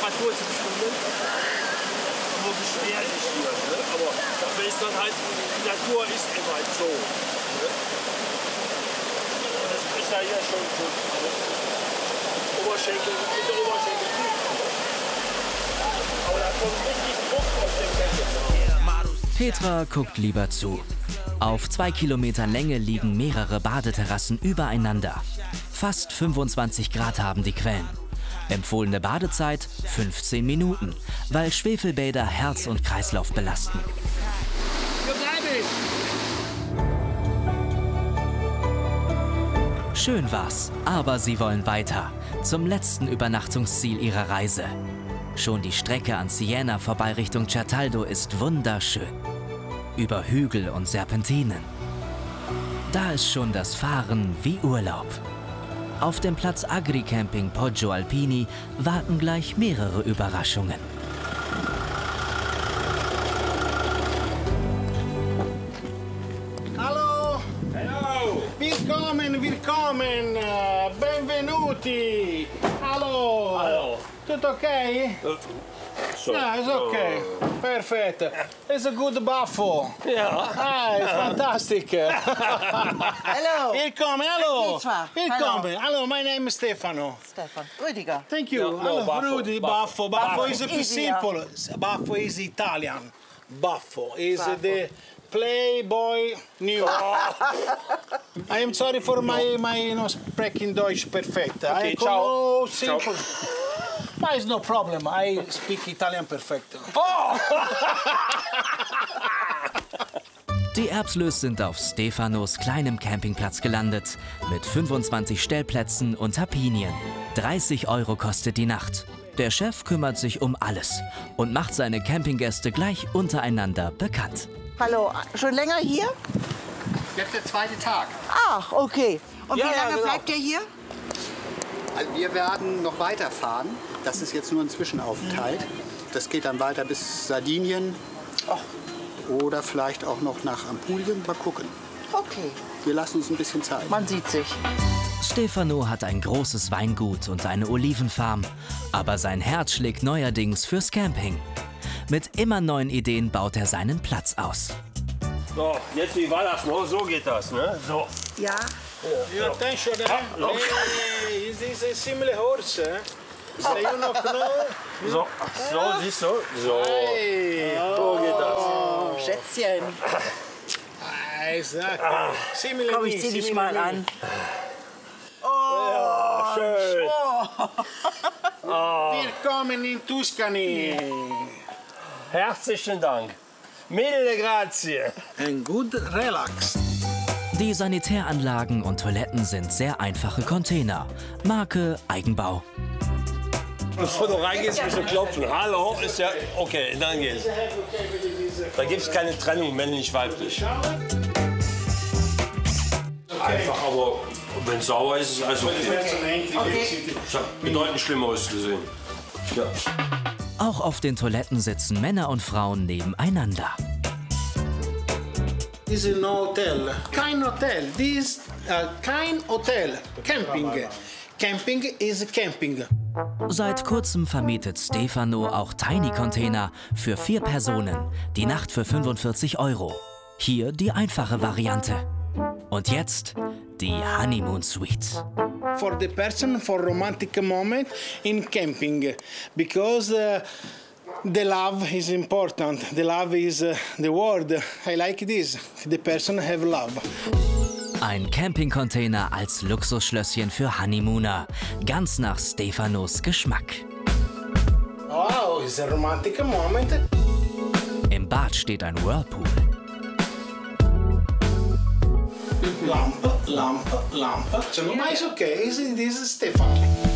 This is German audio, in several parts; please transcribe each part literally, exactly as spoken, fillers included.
Temperatur zu bestimmen. Nur beschwerlich hier. Ne? Aber wenn es dann halt, die Natur ist eben halt so. Ne? Das ist ja hier schon gut. Ne? Oberschenkel, mit der Oberschenkel. Aber da kommt richtig Druck auf den Kessel. Petra guckt lieber zu. Auf zwei Kilometern Länge liegen mehrere Badeterrassen übereinander. Fast fünfundzwanzig Grad haben die Quellen. Empfohlene Badezeit fünfzehn Minuten, weil Schwefelbäder Herz und Kreislauf belasten. Schön war's, aber sie wollen weiter. Zum letzten Übernachtungsziel ihrer Reise. Schon die Strecke an Siena vorbei Richtung Certaldo ist wunderschön. Über Hügel und Serpentinen. Da ist schon das Fahren wie Urlaub. Auf dem Platz Agricamping Poggio Alpini warten gleich mehrere Überraschungen. Hallo! Hallo! Willkommen, willkommen! Benvenuti! Hallo! Hallo! Tutto ok? So. Yeah, it's okay. Perfect. It's a good buffo. Ja. Ah, it's fantastic. Hello. Willkommen, hallo. Konnichiwa. Willkommen. Hello, my name is Stefano. Stefan. Rüdiger. Thank you. No, no, Hello, Buffo, Rudy, Buffo. Buffo. Buffo Buffo. is too Easier. simple. Buffo is Italian. Buffo is Buffo. the Playboy new. I am sorry for my my you know, speaking Deutsch perfect. Okay, I ciao. simple. But it's no problem. I speak Italian perfect. Oh! Die Erbslös sind auf Stefanos kleinem Campingplatz gelandet. Mit fünfundzwanzig Stellplätzen und Tapinien. dreißig Euro kostet die Nacht. Der Chef kümmert sich um alles und macht seine Campinggäste gleich untereinander bekannt. Hallo. Schon länger hier? Jetzt der zweite Tag. Ach, okay. Und Ja, wie ja, lange genau. bleibt ihr hier? Also wir werden noch weiterfahren. Das ist jetzt nur ein Zwischenaufenthalt. Das geht dann weiter bis Sardinien. Oder vielleicht auch noch nach Ampulien. Mal gucken. Okay. Wir lassen uns ein bisschen Zeit. Man sieht sich. Stefano hat ein großes Weingut und eine Olivenfarm. Aber sein Herz schlägt neuerdings fürs Camping. Mit immer neuen Ideen baut er seinen Platz aus. So, jetzt wie war das noch? So geht das, ne? So. Ja. Your attention, eh? no. Hey, is this a similar horse? Eh? So you not know? So, so, siehst du? So. Hey. So geht das. Oh, Schätzchen. Ah, exactly. Similar Komm, me, ich zieh dich similar mal me. an. Ja, schön. Willkommen in Tuscany. Herzlichen Dank. Mille grazie. And good relax. Die Sanitäranlagen und Toiletten sind sehr einfache Container. Marke Eigenbau. Bevor du reingehst, musst du klopfen. Hallo, ist ja okay, dann geht's. Da gibt's keine Trennung männlich-weiblich. Einfach, aber wenn es sauer ist, ist alles okay. Ich habe bedeutend Schlimmeres gesehen. Ja. Auch auf den Toiletten sitzen Männer und Frauen nebeneinander. This is no hotel. Kein Hotel. This uh, kein Hotel. Camping. Camping is camping. Seit kurzem vermietet Stefano auch Tiny Container für vier Personen. Die Nacht für fünfundvierzig Euro. Hier die einfache Variante. Und jetzt die Honeymoon Suite. For the person for romantic moment in camping, because uh, the love is important. The love is uh, the word. I like this. The person have love. Ein Campingcontainer als Luxusschlösschen für Honeymooner. Ganz nach Stefanos Geschmack. Wow, it's a romantic moment. Im Bad steht ein Whirlpool. Lampe, Lampe, Lampe. So, no, but it's okay. It's, this is Stefan.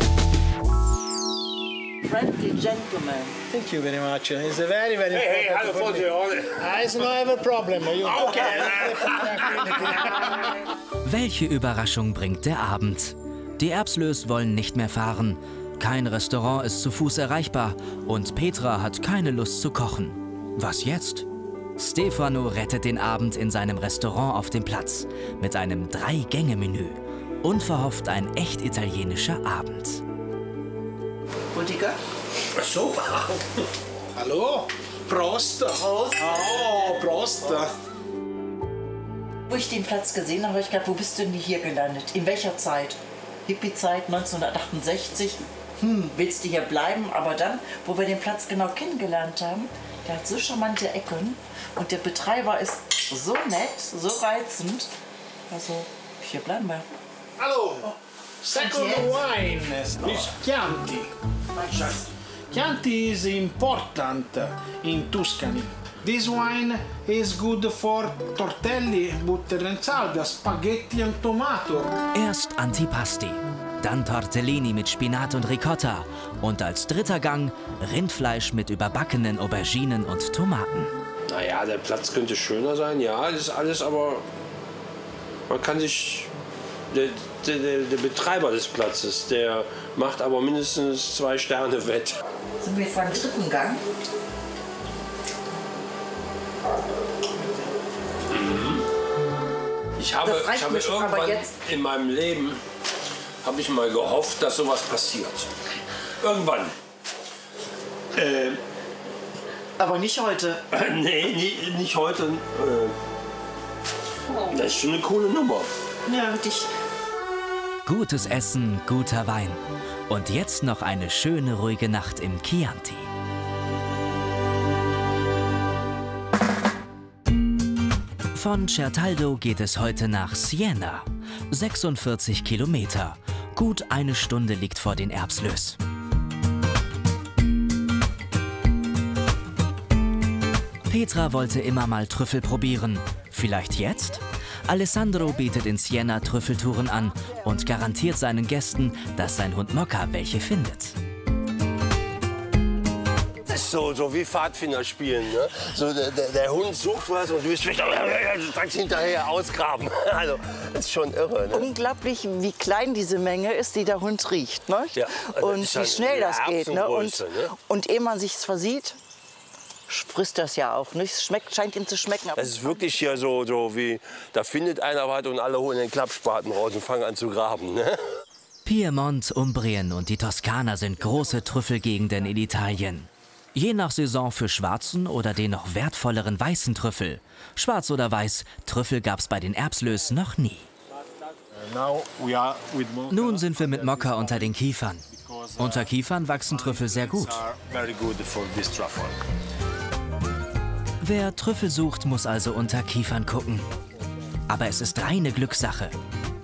Friendly gentleman. Thank you very much. It's a very, very Hey, hey, important hallo for me. Vorsicht. Ah, it's no ever problem. You Okay. Welche Überraschung bringt der Abend? Die Erbslös wollen nicht mehr fahren. Kein Restaurant ist zu Fuß erreichbar und Petra hat keine Lust zu kochen. Was jetzt? Stefano rettet den Abend in seinem Restaurant auf dem Platz mit einem Drei-Gänge-Menü. Unverhofft ein echt italienischer Abend. Rüdiger? So. Hallo? Prost. Prost. Oh, Prost. Wo ich den Platz gesehen habe, habe ich gedacht, wo bist du denn hier gelandet? In welcher Zeit? Hippie-Zeit, neunzehnhundertachtundsechzig. Hm, willst du hier bleiben? Aber dann, wo wir den Platz genau kennengelernt haben, der hat so charmante Ecken und der Betreiber ist so nett, so reizend. Also, hier bleiben wir. Hallo. Second wine is Chianti. Chianti is important in Tuscany. This wine is good for tortelli, butter and salad, spaghetti and tomato. Erst Antipasti, dann Tortellini mit Spinat und Ricotta und als dritter Gang Rindfleisch mit überbackenen Auberginen und Tomaten. Naja, der Platz könnte schöner sein, ja, das ist alles, aber man kann sich... Der, der, der Betreiber des Platzes, der macht aber mindestens zwei Sterne wett. Sind wir jetzt beim dritten Gang? Ich habe, Das reicht ich habe nicht, aber irgendwann jetzt- in meinem Leben habe ich mal gehofft, dass sowas passiert. Irgendwann. Äh, Aber nicht heute. nee, nie, nicht heute. Äh, das ist schon eine coole Nummer. Ja, dich. Gutes Essen, guter Wein. Und jetzt noch eine schöne, ruhige Nacht im Chianti. Von Certaldo geht es heute nach Siena. sechsundvierzig Kilometer. Gut eine Stunde liegt vor den Erbslöß. Petra wollte immer mal Trüffel probieren. Vielleicht jetzt? Alessandro bietet in Siena Trüffeltouren an und garantiert seinen Gästen, dass sein Hund Mokka welche findet. Das ist so, so wie Pfadfinder spielen. Ne? So, der, der, der Hund sucht was und du bist direkt hinterher ausgraben. Also, das ist schon irre. Ne? Unglaublich, wie klein diese Menge ist, die der Hund riecht. Ne? Ja, also das und ist wie halt schnell eine das geht. Ne? Und, Erbsengröße, ne? und ehe man sich's versieht, frisst das ja auch. Ne? Es schmeckt, scheint ihm zu schmecken. Das ist wirklich hier so, so wie, da findet einer was und alle holen den Klappspaten raus und fangen an zu graben. Ne? Piemont, Umbrien und die Toskana sind große Trüffelgegenden in Italien. Je nach Saison für schwarzen oder den noch wertvolleren weißen Trüffel. Schwarz oder weiß, Trüffel gab's bei den Erbslöß noch nie. Nun sind wir mit Mokka unter den Kiefern. Unter Kiefern wachsen Trüffel sehr gut. Wer Trüffel sucht, muss also unter Kiefern gucken. Aber es ist reine Glückssache.